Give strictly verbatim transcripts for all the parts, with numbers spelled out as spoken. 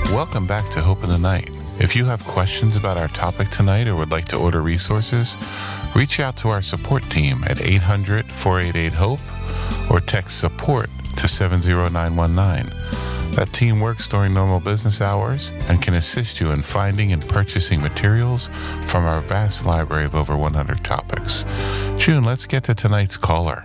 Welcome back to Hope in the Night. If you have questions about our topic tonight or would like to order resources, reach out to our support team at eight hundred, four eight eight, HOPE or text support to seven zero nine one nine. That team works during normal business hours and can assist you in finding and purchasing materials from our vast library of over one hundred topics. June, let's get to tonight's caller.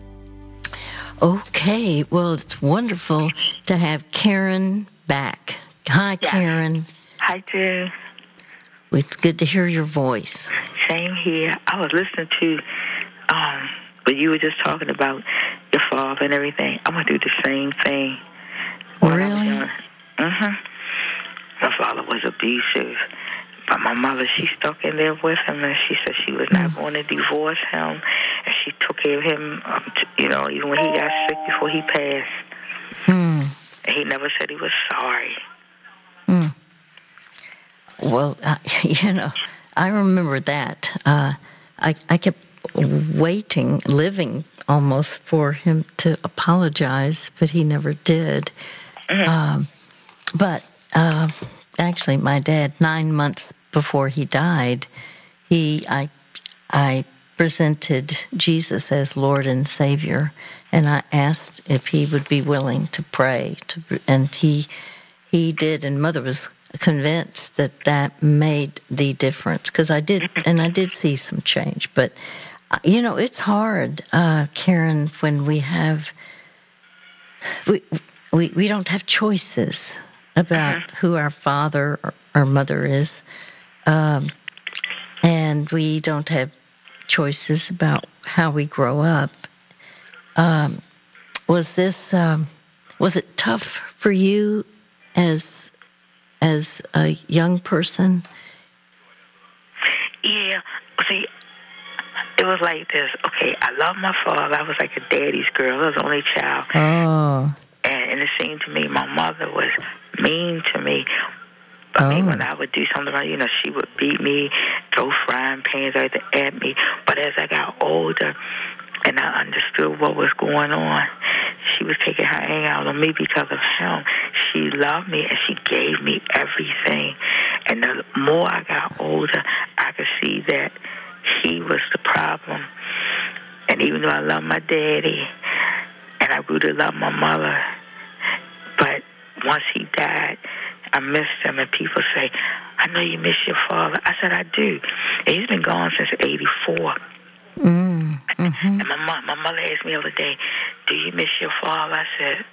Okay, well, it's wonderful to have Karen back. Hi, Yeah. Karen. Hi, June. It's good to hear your voice. Same here. I was listening to um, what you were just talking about, your father and everything. I'm going to do the same thing. Really? Mm-hmm. My father was abusive, but my mother, she stuck in there with him, and she said she was not Mm. going to divorce him, and she took care of him, um, t- you know, even when he got sick before he passed. Hmm. And he never said he was sorry. Hmm. Well, uh, you know, I remember that. Uh, I, I kept waiting, living almost for him to apologize, but he never did. Mm-hmm. Um, but uh, actually, my dad, nine months before he died, he I I presented Jesus as Lord and Savior, and I asked if he would be willing to pray, to, and he he did, and Mother was convinced that that made the difference, because I did, and I did see some change. But you know, it's hard, uh, Karen, when we have we we we don't have choices about Mm-hmm. who our father or, or mother is, um, and we don't have choices about how we grow up. Um, was this um, was it tough for you as as a young person? Yeah. See, it was like this. Okay, I love my father. I was like a daddy's girl. I was the only child. Oh. And, and it seemed to me my mother was mean to me. I mean, Oh. when I would do something wrong, you know, she would beat me, throw frying pans at me. But as I got older and I understood what was going on, she was taking her anger out on me because of him. She loved me and she gave me everything. And the more I got older, I could see that he was the problem. And even though I love my daddy and I grew to love my mother, but once he died, I missed him. And people say, I know you miss your father. I said, I do. And he's been gone since eighty-four. Mm, mm-hmm. And my mom, my mother asked me the other day, do you miss your father? I said,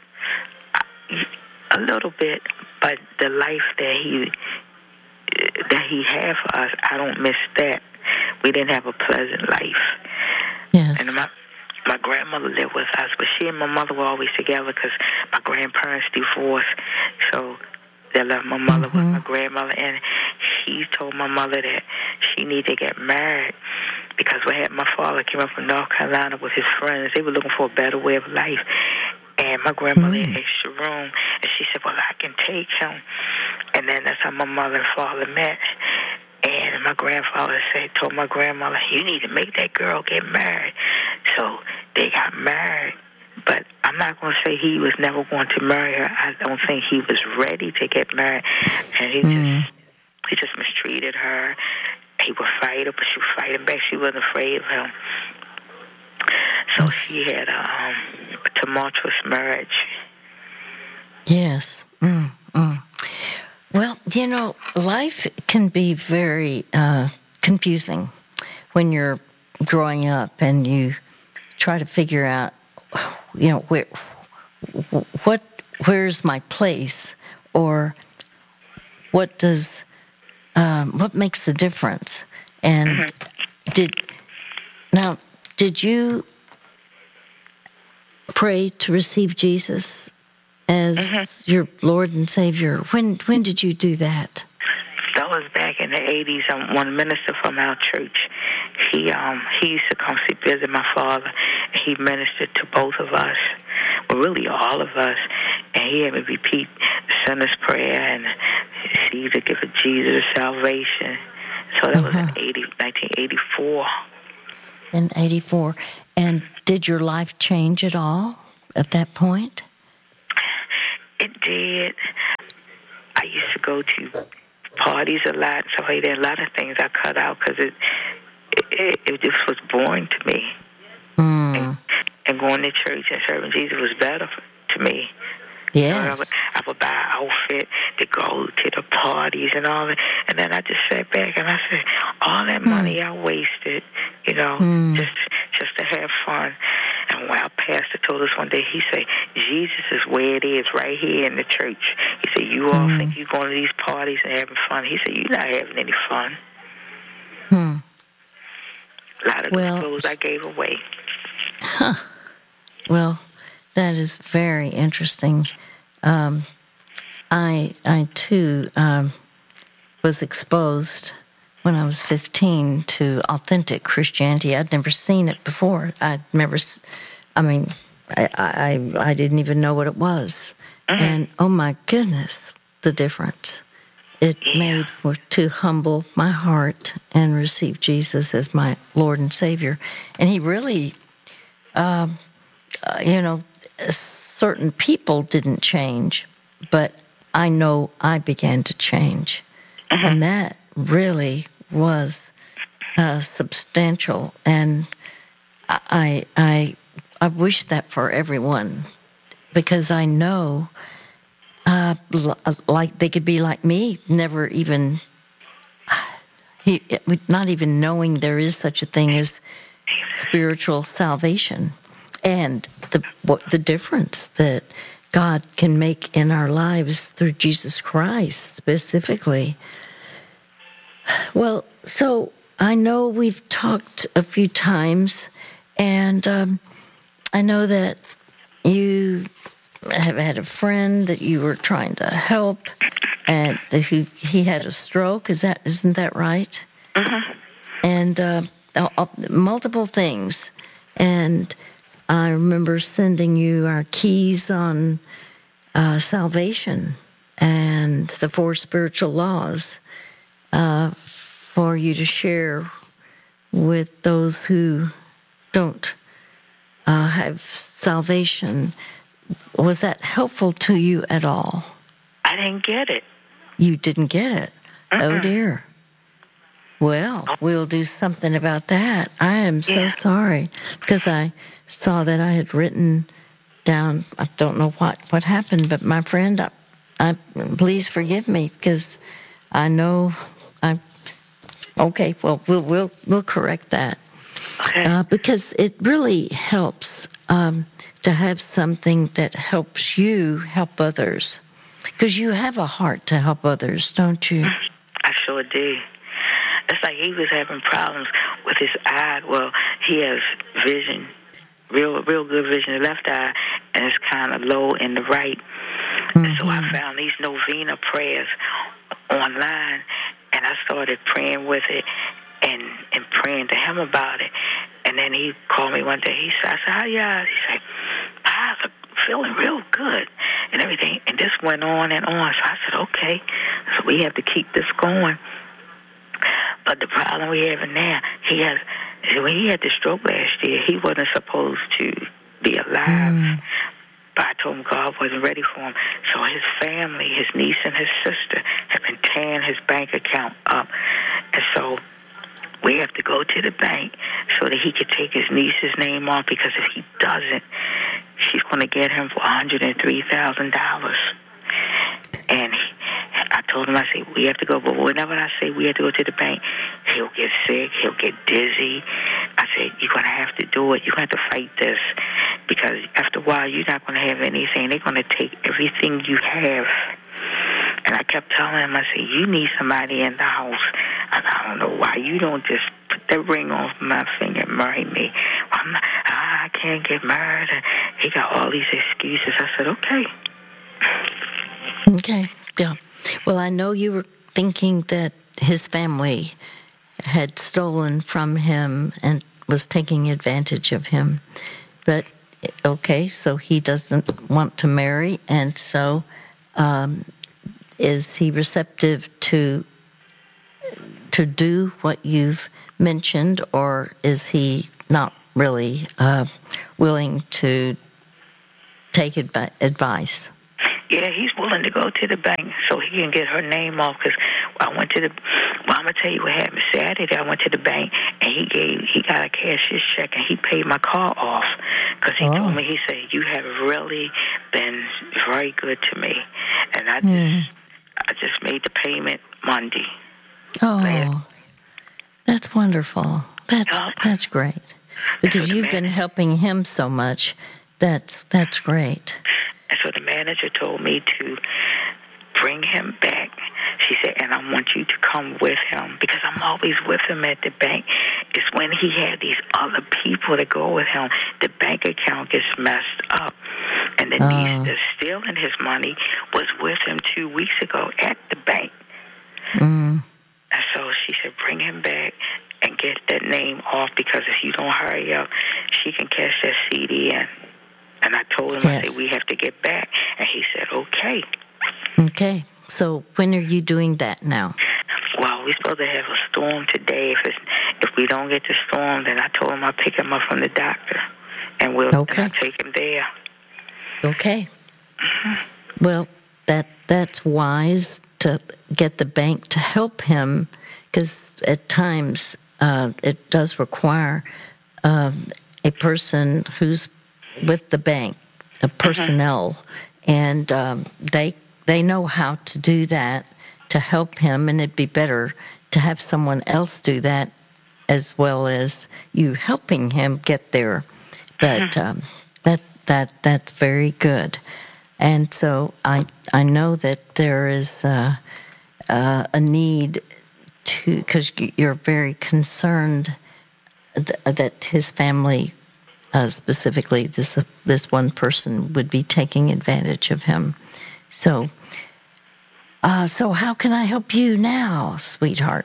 a little bit, but the life that he that he had for us, I don't miss that. We didn't have a pleasant life. Yes. And my my grandmother lived with us, but she and my mother were always together because my grandparents divorced. So they left my mother Mm-hmm. with my grandmother, and he told my mother that she needed to get married because we had my father came up from North Carolina with his friends. They were looking for a better way of life. And my grandmother Mm. had extra room, and she said, well, I can take him. And then that's how my mother and father met. And my grandfather said, told my grandmother, you need to make that girl get married. So they got married. But I'm not going to say he was never going to marry her. I don't think he was ready to get married. And he Mm. just he just mistreated her. He would fight her, but she would fight him back. She wasn't afraid of him. So she had a um, tumultuous marriage. Yes. Mm, mm. Well, you know, life can be very uh, confusing when you're growing up and you try to figure out, you know, where, what, where's my place, or what does, um, what makes the difference? And mm-hmm. did now, did you pray to receive Jesus as mm-hmm. your Lord and Savior? When when did you do that? That was back in the eighties. Um, one minister from our church, he um he used to come see visit my father. He ministered to both of us, well, really all of us, and he had me repeat the sinner's prayer and see the gift of Jesus, salvation. So that mm-hmm. was in eighty, nineteen eighty-four. In eighty-four. And did your life change at all at that point? It did. I used to go to parties a lot, so like that. A lot of things I cut out because it, it it just was boring to me. Mm. And, and going to church and serving Jesus was better to me. Yes. So I, would, I would buy an outfit to go to the parties and all that, and then I just sat back and I said, all that money mm. I wasted, you know, mm. just just to have fun. And when our pastor told us one day, he said, Jesus is where it is, right here in the church. He said, you all mm. think you're going to these parties and having fun. He said, you're not having any fun. Hmm. A lot of well, those clothes I gave away. Huh. Well, that is very interesting. Um, I, I too, um, was exposed when I was fifteen to authentic Christianity. I'd never seen it before. I'd never, I mean, I, I, I didn't even know what it was. Mm-hmm. And oh my goodness, the difference it yeah. made for, to humble my heart and receive Jesus as my Lord and Savior. And He really, um, uh, you know, certain people didn't change, but I know I began to change. Mm-hmm. And that really was uh, substantial. And I, I, I wish that for everyone, because I know, uh, like they could be like me, never even, he, not even knowing there is such a thing as spiritual salvation, and the what, the difference that God can make in our lives through Jesus Christ specifically. Well, so I know we've talked a few times, and um, I know that you have had a friend that you were trying to help, and who he had a stroke. Is that isn't that right? Mm-hmm. And uh, multiple things, and I remember sending you our keys on uh, salvation and the four spiritual laws uh, for you to share with those who don't uh, have salvation. Was that helpful to you at all? I didn't get it. You didn't get it? Mm-mm. Oh, dear. Well, oh. we'll do something about that. I am so yeah. sorry, because I saw that I had written down, I don't know what, what happened, but my friend, I, I, please forgive me, because I know I, okay, well, we'll, we'll, we'll correct that. Okay. Uh, because it really helps um, to have something that helps you help others. Because you have a heart to help others, don't you? I sure do. It's like he was having problems with his eye. Well, he has vision, real real good vision in the left eye, and it's kind of low in the right. Mm-hmm. And so I found these novena prayers online, and I started praying with it and, and praying to him about it. And then he called me one day. He said, I said, how you are? He said, I'm feeling real good and everything. And this went on and on. So I said, okay, so we have to keep this going. But the problem we have now, he has, when he had the stroke last year, he wasn't supposed to be alive. Mm. But I told him God wasn't ready for him. So his family, his niece and his sister, have been tearing his bank account up. And so we have to go to the bank so that he could take his niece's name off, because if he doesn't, she's going to get him for one hundred three thousand dollars. And he, I told him, I said, we have to go. But whenever I say we have to go to the bank, he'll get sick, he'll get dizzy. I said, you're going to have to do it. You're going to have to fight this, because after a while, you're not going to have anything. They're going to take everything you have. And I kept telling him, I said, you need somebody in the house. And I don't know why you don't just put that ring on my finger and marry me. Well, I'm not, I can't get married. And he got all these excuses. I said, okay. Okay, yeah. Well, I know you were thinking that his family had stolen from him and was taking advantage of him. But, okay, so he doesn't want to marry, and so um, is he receptive to to do what you've mentioned, or is he not really uh, willing to take advi- advice? Yeah, he's willing willing to go to the bank so he can get her name off. Because I went to the, well, I'm going to tell you what happened. Saturday, I went to the bank, and he gave, he got a cashier's check, and he paid my car off. Because he oh. told me, he said, you have really been very good to me. And I just, mm. I just made the payment Monday. Oh, last. That's wonderful. That's oh. that's great. Because you've been helping him so much. That's that's great. And so the manager told me to bring him back. She said, and I want you to come with him, because I'm always with him at the bank. It's when he had these other people to go with him, the bank account gets messed up. And the uh. niece that's stealing his money was with him two weeks ago at the bank. Mm. And so she said, bring him back and get that name off, because if you don't hurry up, she can cash that C D in. And I told him, yes. I said, we have to get back. And he said, okay. Okay. So when are you doing that now? Well, we're supposed to have a storm today. If it's, if we don't get the storm, then I told him I'll pick him up from the doctor. And we'll okay. and I'll take him there. Okay. Mm-hmm. Well, that that's wise to get the bank to help him, because at times uh, it does require uh, a person who's with the bank, the personnel, mm-hmm. and um, they they know how to do that to help him, and it'd be better to have someone else do that as well as you helping him get there. But mm-hmm. um, that that that's very good, and so I I know that there is uh, uh, a need to, because you're very concerned th- that his family. Uh, specifically, this uh, this one person would be taking advantage of him. So, uh, so how can I help you now, sweetheart?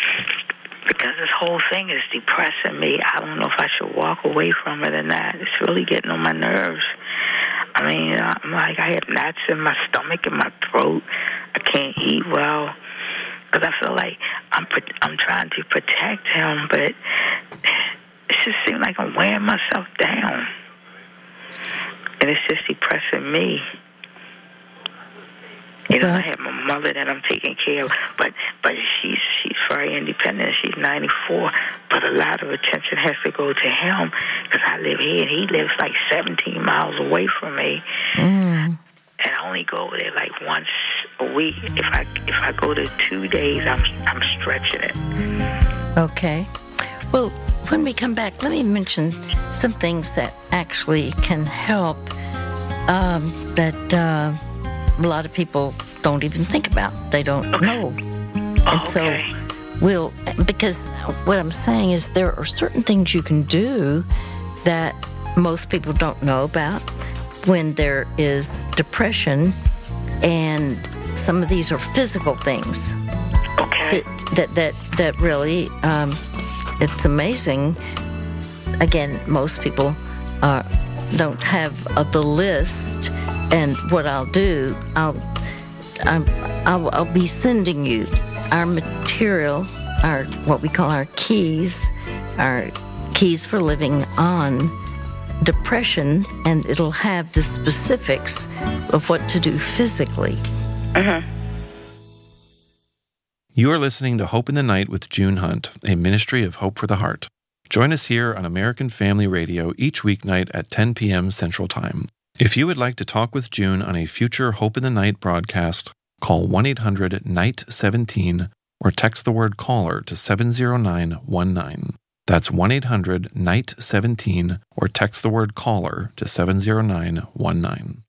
Because this whole thing is depressing me. I don't know if I should walk away from it or not. It's really getting on my nerves. I mean, I'm like, I have knots in my stomach and my throat. I can't eat well because I feel like I'm I'm trying to protect him, but it just seems like I'm wearing myself down. And it's just depressing me. You know, I have my mother that I'm taking care of, but but she's she's very independent. She's ninety-four, but a lot of attention has to go to him because I live here and he lives like seventeen miles away from me. Mm. And I only go over there like once a week. If I if I go to two days, I'm I'm stretching it. Okay. Well, when we come back, let me mention some things that actually can help um, that uh, a lot of people don't even think about. They don't okay. know. Oh, and so okay. we'll, because what I'm saying is there are certain things you can do that most people don't know about when there is depression, and some of these are physical things. Okay. That, that, that, that really... Um, It's amazing. Again, most people uh, don't have uh, the list. And what I'll do, I'll, I'm, I'll, I'll be sending you our material, our what we call our keys, our keys for living on depression, and it'll have the specifics of what to do physically. Uh-huh. You are listening to Hope in the Night with June Hunt, a ministry of Hope for the Heart. Join us here on American Family Radio each weeknight at ten p.m. Central Time. If you would like to talk with June on a future Hope in the Night broadcast, call one eight hundred N I G H T seventeen or text the word CALLER to seven zero nine one nine. That's one eight hundred N I G H T seventeen or text the word CALLER to seven zero nine one nine.